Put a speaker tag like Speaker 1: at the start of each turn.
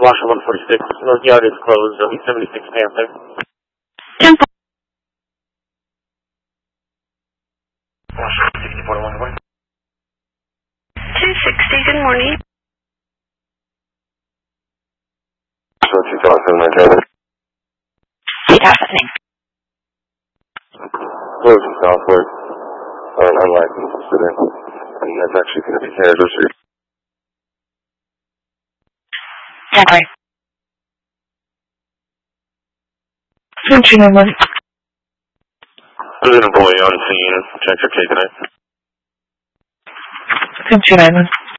Speaker 1: Washington 146. North Yard is closed. East 76 Panther.
Speaker 2: 10-4.
Speaker 1: Washington 64 to 1.
Speaker 2: 260, good morning.
Speaker 1: Washington 279 Driver.
Speaker 2: State house name.
Speaker 1: Closed in Southward. An unlicensed student. And that's actually going to be Canada Street.
Speaker 2: 10-4.
Speaker 3: 291.
Speaker 1: There's an employee on scene. Checks are taken it.
Speaker 3: 291.